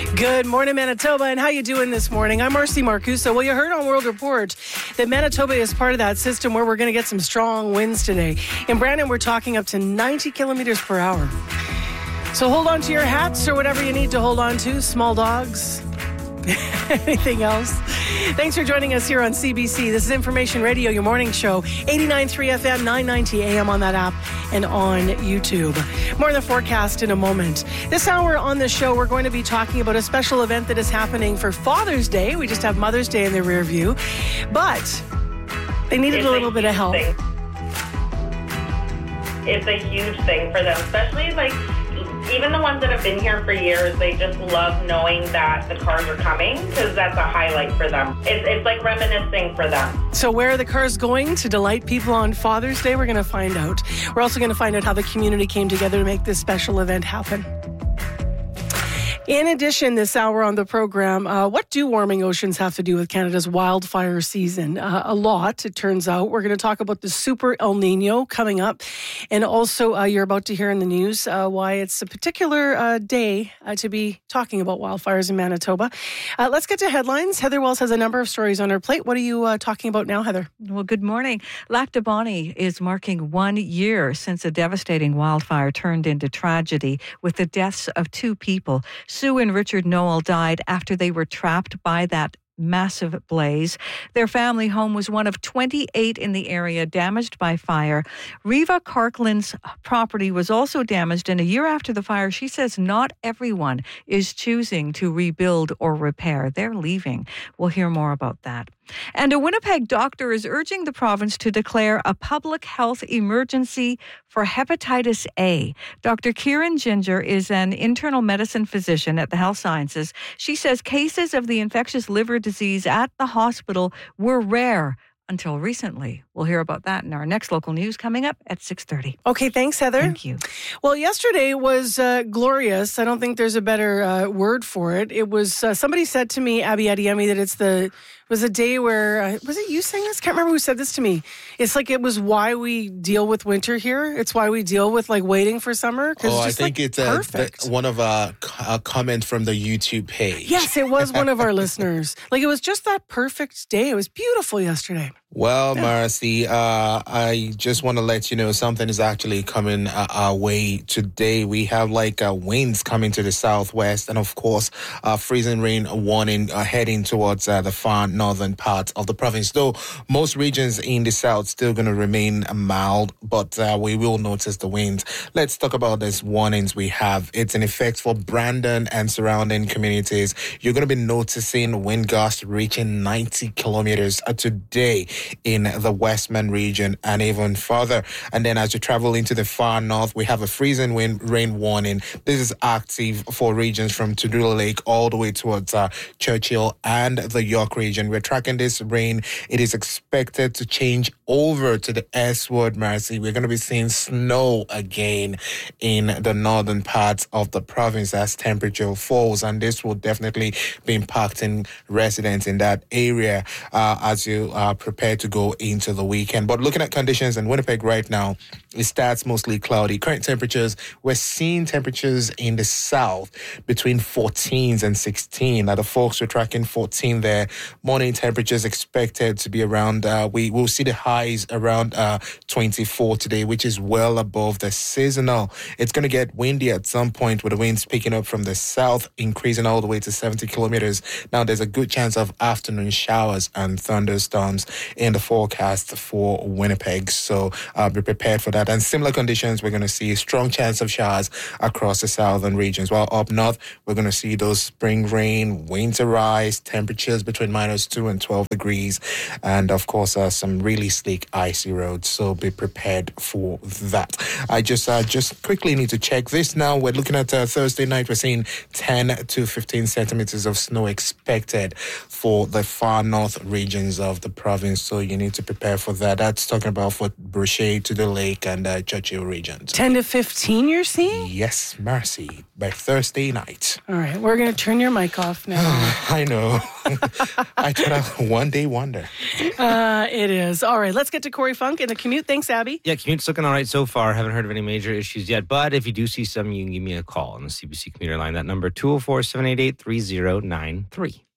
Good morning, Manitoba, and how you doing this morning? I'm Marcy Marcuso. Well, you heard on World Report that Manitoba is part of that system where we're going to get some strong winds today. In Brandon, we're talking up to 90 kilometers per hour. So hold on to your hats or whatever you need to hold on to. Small dogs. Anything else? Thanks for joining us here on CBC. This is Information Radio, your morning show. 89.3 FM, 990 AM on that app and on YouTube. More of the forecast in a moment. This hour on the show, we're going to be talking about a special event that is happening for Father's Day. We just have Mother's Day in the rear view. But they needed a little bit of help. It's a huge thing for them, especially even the ones that have been here for years. They just love knowing that the cars are coming because that's a highlight for them. It's like reminiscing for them. So where are the cars going to delight people on Father's Day? We're going to find out. We're also going to find out how the community came together to make this special event happen. In addition, this hour on the program, what do warming oceans have to do with Canada's wildfire season? A lot, it turns out. We're going to talk about the Super El Nino coming up. And also, you're about to hear in the news why it's a particular day to be talking about wildfires in Manitoba. Let's get to headlines. Heather Wells has a number of stories on her plate. What are you talking about now, Heather? Well, good morning. Lac du Bonnet is marking 1 year since a devastating wildfire turned into tragedy with the deaths of 2 people. Sue and Richard Noel died after they were trapped by that massive blaze. Their family home was one of 28 in the area damaged by fire. Reva Carkland's property was also damaged, and a year after the fire, she says not everyone is choosing to rebuild or repair. They're leaving. We'll hear more about that. And a Winnipeg doctor is urging the province to declare a public health emergency for hepatitis A. Dr. Kieran Ginger is an internal medicine physician at the Health Sciences. She says cases of the infectious liver disease at the hospital were rare until recently. We'll hear about that in our next local news coming up at 6:30. Okay, thanks, Heather. Thank you. Well, yesterday was glorious. I don't think there's a better word for it. It was, somebody said to me, Abby Adiemi, that it was a day where, was it you saying this? Can't remember who said this to me. It's like it was why we deal with winter here. It's why we deal with waiting for summer. Oh, I think it's one of a comment from the YouTube page. Yes, it was one of our listeners. It was just that perfect day. It was beautiful yesterday. Well, Marcy, I just want to let you know something is actually coming our way today. We have winds coming to the southwest and, of course, freezing rain warning heading towards the far northern parts of the province. Though most regions in the south still going to remain mild, but we will notice the winds. Let's talk about these warnings we have. It's in effect for Brandon and surrounding communities. You're going to be noticing wind gusts reaching 90 kilometers today in the Westman region and even further. And then as you travel into the far north, we have a freezing rain warning. This is active for regions from Tudula Lake all the way towards Churchill and the York region. We're tracking this rain. It is expected to change over to the eastward, Marcy. We're going to be seeing snow again in the northern parts of the province as temperature falls, and this will definitely be impacting residents in that area as you prepare to go into the weekend. But looking at conditions in Winnipeg right now, it starts mostly cloudy. Current temperatures, we're seeing temperatures in the south between 14s and 16. Now the folks are tracking 14 there. Morning temperatures expected to be around, we will see the highs around 24 today, which is well above the seasonal. It's going to get windy at some point with the winds picking up from the south, increasing all the way to 70 kilometers. Now there's a good chance of afternoon showers and thunderstorms in the forecast for Winnipeg. So be prepared for that. And similar conditions, we're going to see a strong chance of showers across the southern regions. While up north, we're going to see those spring rain, winter rise, temperatures between -2 and 12 degrees. And of course, some really slick, icy roads. So be prepared for that. I just quickly need to check this now. We're looking at Thursday night. We're seeing 10 to 15 centimeters of snow expected for the far north regions of the province. So you need to prepare for that. That's talking about for Brochet, to the lake, and Churchill regions. 10 to 15 you're seeing? Yes, Mercy, by Thursday night. All right, we're going to turn your mic off now. I know. I thought a one-day wonder. It is. All right, let's get to Corey Funk in the commute. Thanks, Abby. Yeah, commute's looking all right so far. Haven't heard of any major issues yet. But if you do see some, you can give me a call on the CBC commuter line. That number, 204-788-3093.